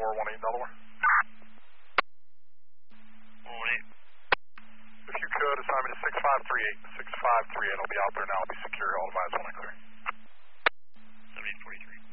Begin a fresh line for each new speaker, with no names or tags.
18 Delaware.
18.
If you could, assign me to 6538. 6538, I'll be out there now. I'll be secure.